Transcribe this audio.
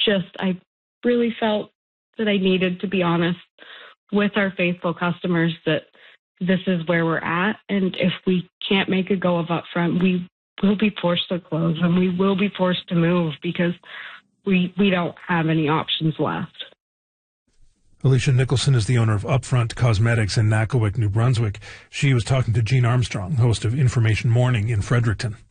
I really felt that I needed to be honest with our faithful customers that this is where we're at. And if we can't make a go of Upfront, we will be forced to close and we will be forced to move because we don't have any options left. Alicia Nicholson is the owner of Upfront Cosmetics in Nakawik, New Brunswick. She was talking to Jean Armstrong, host of Information Morning in Fredericton.